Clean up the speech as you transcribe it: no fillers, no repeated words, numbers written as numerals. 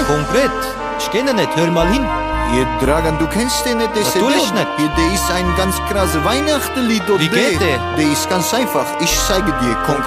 Konkret? Ich kenne nicht, hör mal hin. Hier, Dragan, du kennst den nicht, das Natürlich nicht. Hier, der ist ein ganz krasses Weihnachtenlied. Wie geht der? Der ist ganz einfach. Ich zeige dir konkret.